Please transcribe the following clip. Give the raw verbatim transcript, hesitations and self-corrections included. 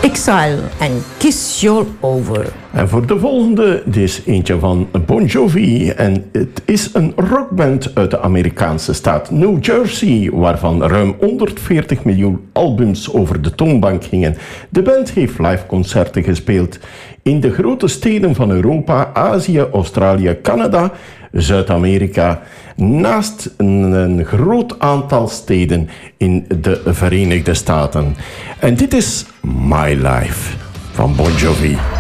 Exile en Kiss You Over. En voor de volgende, dit is eentje van Bon Jovi. En het is een rockband uit de Amerikaanse staat New Jersey, waarvan ruim honderdveertig miljoen albums over de toonbank gingen. De band heeft live concerten gespeeld in de grote steden van Europa, Azië, Australië, Canada, Zuid-Amerika, naast een groot aantal steden in de Verenigde Staten. En dit is My Life van Bon Jovi.